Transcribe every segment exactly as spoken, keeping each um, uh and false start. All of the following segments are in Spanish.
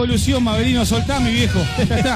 evolución, Maverino, soltá, mi viejo. Ya está.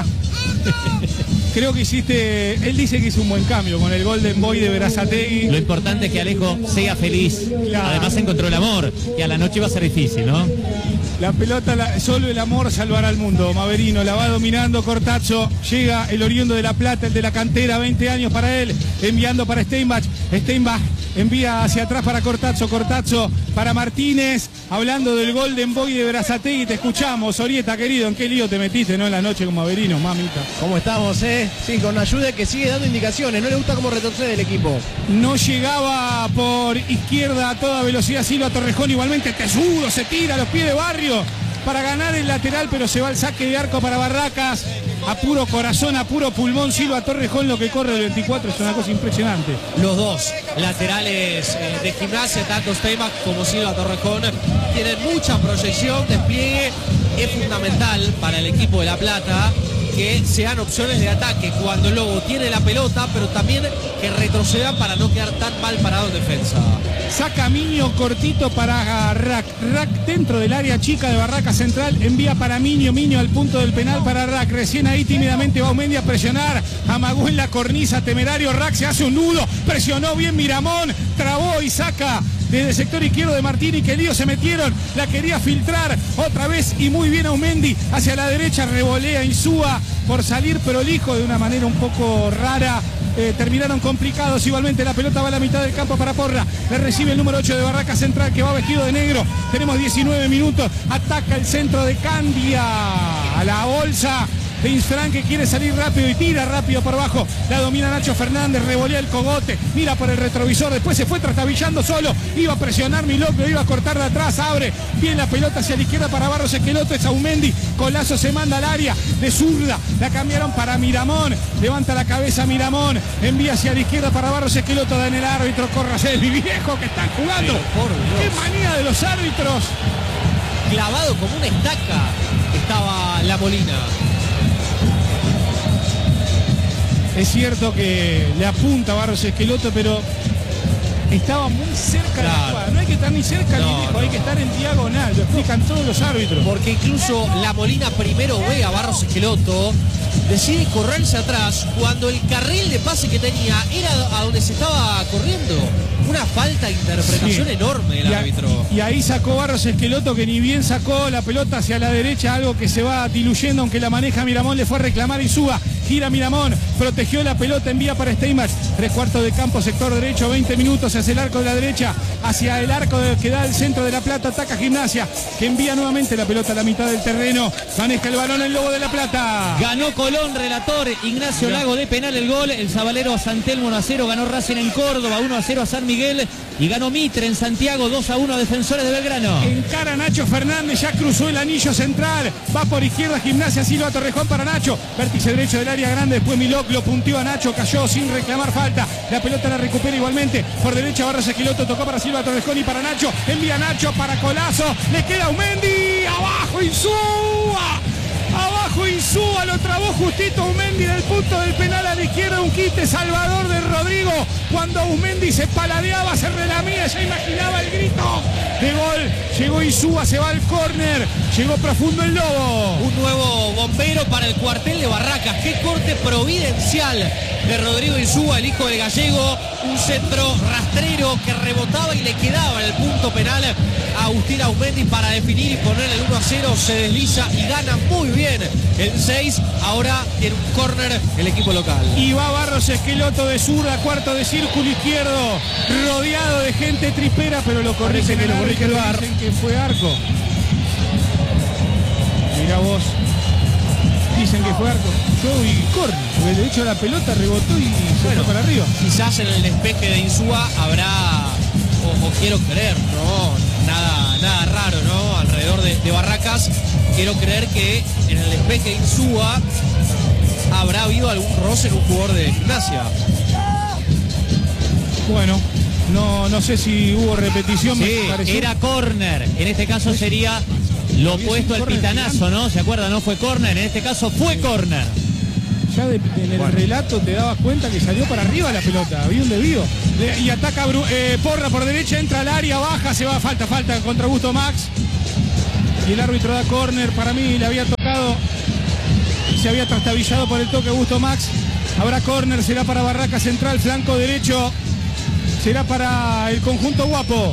Creo que hiciste, él dice que hizo un buen cambio con el Golden Boy de Berazategui. Lo importante es que Alejo sea feliz. Claro. Además encontró el amor, que a la noche va a ser difícil, ¿no? La pelota, la, solo el amor salvará al mundo. Maverino la va dominando Cortazzo. Llega el oriundo de La Plata, el de la cantera, veinte años para él. Enviando para Steinbach. Steinbach envía hacia atrás para Cortazzo. Cortazzo para Martínez. Hablando del Golden Boy de Berazategui, te escuchamos. Orieta, querido, ¿en qué lío te metiste, no? En la noche con Maverino, mamita. ¿Cómo estamos, eh? Sí, con ayuda que sigue dando indicaciones. No le gusta cómo retrocede el equipo. No llegaba por izquierda a toda velocidad Silva Torrejón. Igualmente tesudo, se tira a los pies de Barrio para ganar el lateral, pero se va el saque de arco para Barracas. A puro corazón, a puro pulmón, Silva Torrejón, lo que corre el veinticuatro es una cosa impresionante. Los dos laterales eh, de Gimnasia, tanto Steinbach como Silva Torrejón, tienen mucha proyección, despliegue. Es fundamental para el equipo de La Plata que sean opciones de ataque cuando el Lobo tiene la pelota, pero también que retrocedan para no quedar tan mal parado en defensa. Saca Miño cortito para Rack. Rack dentro del área chica de Barracas Central. Envía para Miño. Miño al punto del penal para Rack. Recién ahí tímidamente va Aumendi a presionar. Amagó en la cornisa. Temerario. Rack se hace un nudo. Presionó bien Miramón. Trabó y saca desde el sector izquierdo de Martini. Que lío se metieron. La quería filtrar otra vez y muy bien Aumendi. Hacia la derecha revolea Insúa por salir prolijo de una manera un poco rara. Eh, terminaron complicados, igualmente la pelota va a la mitad del campo para Porra, le recibe el número ocho de Barracas Central que va vestido de negro, tenemos diecinueve minutos, ataca el centro de Candia, a la bolsa de Insfran que quiere salir rápido y tira rápido por abajo, la domina Nacho Fernández, revolea el cogote, mira por el retrovisor, después se fue trastabillando solo, iba a presionar Milok, lo iba a cortar de atrás, abre bien la pelota hacia la izquierda para Barros Esqueloto, es Aumendi, Colazo se manda al área de zurda, la cambiaron para Miramón, levanta la cabeza Miramón, envía hacia la izquierda para Barros Esqueloto, da en el árbitro, córrase mi viejo que están jugando, qué manía de los árbitros. Clavado como una estaca estaba La Molina. Es cierto que le apunta a Barros Esqueloto, pero estaba muy cerca claro. de la jugada. No hay que estar ni cerca no, ni lejos, no. hay que estar en diagonal, lo explican todos los árbitros. Porque incluso La Molina primero ve a Barros Esqueloto, decide correrse atrás cuando el carril de pase que tenía era a donde se estaba corriendo. Una falta de interpretación sí. enorme del y árbitro. Y ahí sacó Barros Esqueloto, que ni bien sacó la pelota hacia la derecha, algo que se va diluyendo, aunque la maneja Miramón, le fue a reclamar Insúa. Gira Miramón, protegió la pelota, envía para Steinbach, tres cuartos de campo, sector derecho, veinte minutos hacia el arco de la derecha, hacia el arco que da el centro de La Plata, ataca Gimnasia, que envía nuevamente la pelota a la mitad del terreno, maneja el balón el Lobo de La Plata. Ganó Colón, relator, Ignacio Lago de penal el gol, el Zabalero a San Telmo uno a cero, ganó Racing en Córdoba uno a cero a San Miguel y ganó Mitre en Santiago dos a uno a Defensores de Belgrano. Encara Nacho Fernández, ya cruzó el anillo central, va por izquierda Gimnasia, Silva Torrejón para Nacho, vértice derecho del área grande, después Milok lo puntió a Nacho, cayó sin reclamar falta, la pelota la recupera igualmente, por derecha Barros Esqueloto, tocó para Silva Torrejón y para Nacho, envía Nacho para Colazo, le queda Aumendi, abajo Insúa, abajo Insúa, lo trabó justito Aumendi del punto del penal a la izquierda, un quite salvador de Rodrigo, cuando Aumendi se paladeaba, se relamía, ya imaginaba el grito de gol, llegó Insúa, se va al córner, llegó profundo el Lobo. Un nuevo bombero para el cuartel de Barracas, qué corte providencial de Rodrigo Insúa, el hijo del gallego, un centro rastrero que rebotaba y le quedaba en el punto penal a Agustín Aumendi para definir y poner el uno a cero, se desliza y gana muy bien el seis, ahora en un córner el equipo local. Y va Barros Esqueloto de zurda, cuarto de círculo izquierdo, rodeado de gente tripera, pero lo corrigen que lo corrigen el bar. Dicen que fue arco. Mirá vos. Dicen que fue arco. Yo y córner, porque de hecho la pelota rebotó y se bueno, fue para arriba. Quizás en el despeje de Insúa habrá, o, o quiero creer, ¿no? Nada, nada raro, ¿no? Alrededor de, de Barracas, quiero creer que en el despeje de Insúa habrá habido algún roce en un jugador de Gimnasia. Bueno, no, no sé si hubo repetición. Sí, era córner. En este caso sería lo opuesto al pitanazo, ¿no? ¿Se acuerdan? No fue córner. En este caso fue córner. Ya de, en el bueno. relato te dabas cuenta que salió para arriba la pelota. Había un desvío. Y ataca eh, Porra por derecha, entra al área, baja, se va, falta, falta contra Augusto Max. Y el árbitro da córner. Para mí le había tocado. quedado, se había trastabillado por el toque Augusto Max. Habrá córner, será para Barraca Central, flanco derecho, será para el conjunto guapo.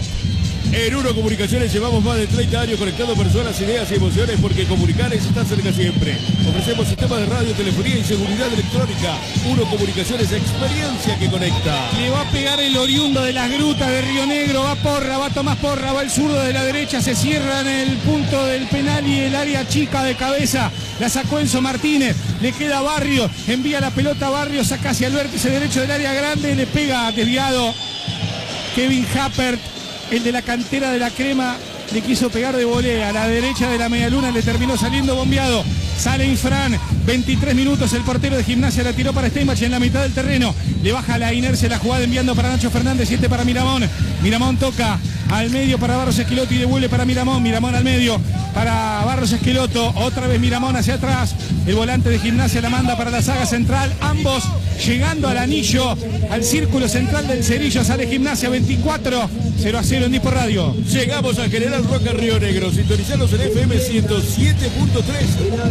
En Uno Comunicaciones llevamos más de treinta años conectando personas, ideas y emociones, porque comunicar es estar cerca siempre. Ofrecemos sistemas de radio, telefonía y seguridad electrónica. Uno Comunicaciones, experiencia que conecta. Le va a pegar el oriundo de las grutas de Río Negro, va Porra, va Tomás Porra, va el zurdo de la derecha, se cierra en el punto del penal y el área chica de cabeza. La sacó Enzo Martínez, le queda Barrio, envía la pelota a Barrio, saca hacia el vértice derecho del área grande, le pega desviado Kevin Happert. El de la cantera de la Crema le quiso pegar de volea. A la derecha de la medialuna le terminó saliendo bombeado. Sale Infran, veintitrés minutos, el portero de Gimnasia la tiró para Steinbach en la mitad del terreno. Le baja la inercia la jugada enviando para Nacho Fernández, siete para Miramón. Miramón toca al medio para Barros Esqueloto y devuelve para Miramón. Miramón al medio para Barros Esqueloto. Otra vez Miramón hacia atrás. El volante de Gimnasia la manda para la saga central. Ambos llegando al anillo, al círculo central del Cerillo. Sale Gimnasia veinticuatro, cero a cero en Dispo Radio. Llegamos a General Roca Río Negro. Sintonizanos en F M ciento siete punto tres.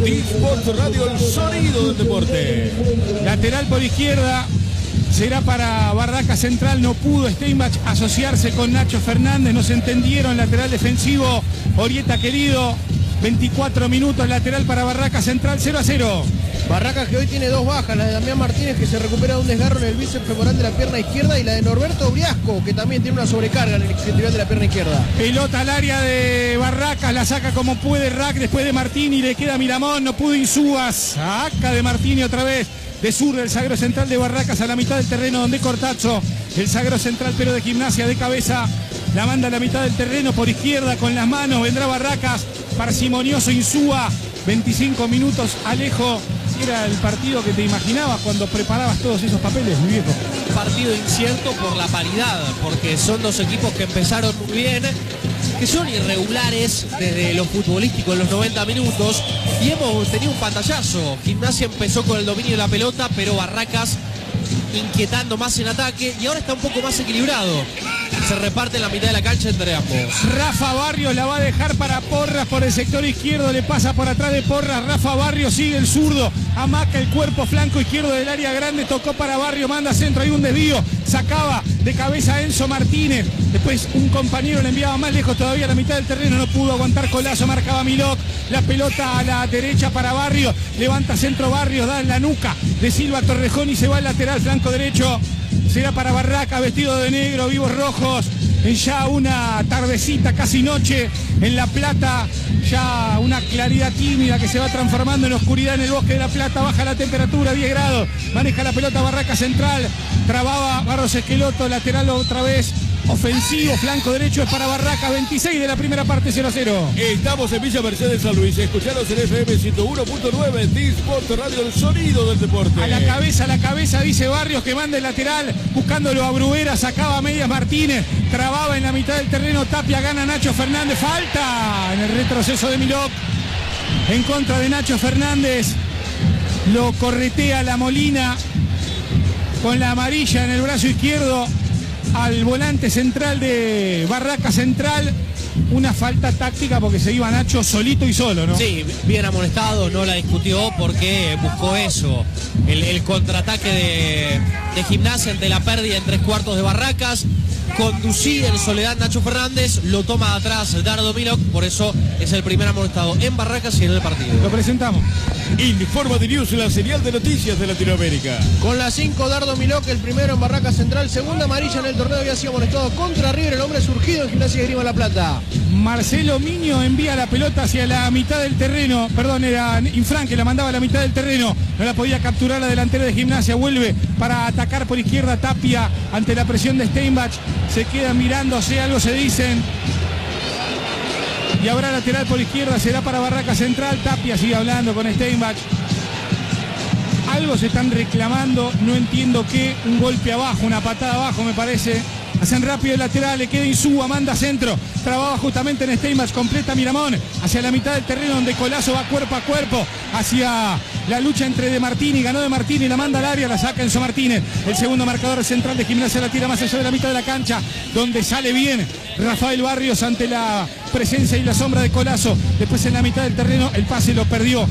Dispo Radio, el sonido del deporte. Lateral por izquierda será para Barraca Central. No pudo Steinbach asociarse con Nacho Fernández. No se entendieron. Lateral defensivo Orieta Querido. veinticuatro minutos, lateral para Barraca Central, cero a cero. Barracas que hoy tiene dos bajas, la de Damián Martínez, que se recupera de un desgarro en el bíceps femoral de la pierna izquierda, y la de Norberto Briasco, que también tiene una sobrecarga en el isquiotibial de la pierna izquierda. Pelota al área de Barracas, la saca como puede Rack después de Martini, le queda Miramón, no pudo Insúa, saca de Martini otra vez. De sur el zaguero central de Barracas a la mitad del terreno donde Cortazzo, el zaguero central pero de Gimnasia de cabeza, la manda a la mitad del terreno por izquierda con las manos, vendrá Barracas, parsimonioso Insúa, veinticinco minutos, Alejo. Era el partido que te imaginabas cuando preparabas todos esos papeles, mi viejo. Partido incierto por la paridad, porque son dos equipos que empezaron muy bien, que son irregulares desde lo futbolístico en los noventa minutos, y hemos tenido un pantallazo. Gimnasia empezó con el dominio de la pelota, pero Barracas inquietando más en ataque, y ahora está un poco más equilibrado. Se reparte en la mitad de la cancha entre ambos. Rafa Barrios la va a dejar para Porras por el sector izquierdo, le pasa por atrás de Porras. Rafa Barrios sigue el zurdo, amaca el cuerpo flanco izquierdo del área grande, tocó para Barrios, manda centro, hay un desvío, sacaba de cabeza a Enzo Martínez, después un compañero le enviaba más lejos todavía a la mitad del terreno, no pudo aguantar Colazo, marcaba Milok, la pelota a la derecha para Barrios, levanta centro Barrios, da en la nuca de Silva Torrejón y se va al lateral flanco derecho. Será para Barraca, vestido de negro, vivos rojos, en ya una tardecita, casi noche, en La Plata, ya una claridad tímida que se va transformando en oscuridad en el Bosque de La Plata, baja la temperatura, diez grados, maneja la pelota Barraca Central, trababa Barros Esqueloto, lateral otra vez, ofensivo, flanco derecho es para Barraca, veintiséis de la primera parte, cero a cero. Estamos en Villa Mercedes, San Luis. Escuchanos en F M ciento uno punto nueve, Disport Radio, el sonido del deporte. A la cabeza, a la cabeza, dice Barrios, que manda el lateral, buscándolo a Bruera, sacaba a medias Martínez, trababa en la mitad del terreno, Tapia, gana Nacho Fernández, falta en el retroceso de Milok, en contra de Nacho Fernández, lo corretea la Molina, con la amarilla en el brazo izquierdo, al volante central de Barraca Central, una falta táctica porque se iba Nacho solito y solo, ¿no? Sí, bien amonestado, no la discutió porque buscó eso, el, el contraataque de, de Gimnasia ante la pérdida en tres cuartos de Barracas. Conducía en soledad Nacho Fernández, lo toma atrás Dardo Milok, por eso es el primer amonestado en Barracas y en el partido. Lo presentamos. Informa de News, la señal de noticias de Latinoamérica. Con la cinco, Dardo Milok, el primero en Barraca Central, segunda amarilla en el torneo, había sido amonestado contra River, el hombre surgido en Gimnasia de Esgrima La Plata. Marcelo Miño envía la pelota hacia la mitad del terreno, perdón, era Infran que la mandaba a la mitad del terreno, no la podía capturar la delantera de Gimnasia, vuelve para atacar por izquierda Tapia ante la presión de Steinbach, se queda mirándose, algo se dicen. Y habrá lateral por izquierda, será para Barraca Central, Tapia sigue hablando con Steinbach. Algo se están reclamando, no entiendo qué, un golpe abajo, una patada abajo me parece. Hacen rápido el lateral, le queda Insúa, manda centro, trababa justamente en Steinbach, completa Miramón, hacia la mitad del terreno donde Colazo va cuerpo a cuerpo, hacia la lucha entre De Martini, ganó De Martini, la manda al área, la saca Enzo Martínez, el segundo marcador central de Gimnasia la tira más allá de la mitad de la cancha, donde sale bien Rafael Barrios ante la presencia y la sombra de Colazo, después en la mitad del terreno el pase lo perdió